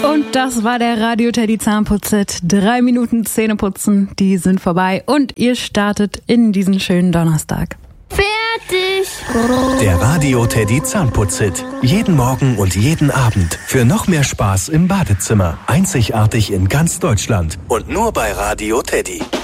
Und das war der Radio Teddy Zahnputz-Set. 3 Minuten Zähneputzen, die sind vorbei und ihr startet in diesen schönen Donnerstag. Fertig! Der Radio Teddy Zahnputz-Hit. Jeden Morgen und jeden Abend. Für noch mehr Spaß im Badezimmer. Einzigartig in ganz Deutschland. Und nur bei Radio Teddy.